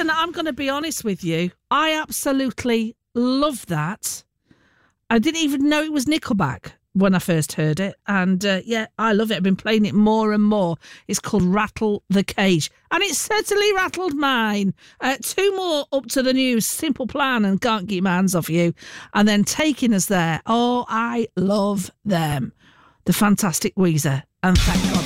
Listen, I'm going to be honest with you. I absolutely love that. I didn't even know it was Nickelback when I first heard it. And I love it. I've been playing it more and more. It's called Rattle the Cage. And it certainly rattled mine. 2 more up to the news. Simple Plan and Can't Keep My Hands Off You. And then Taking Us There. Oh, I love them. The fantastic Weezer. And thank God.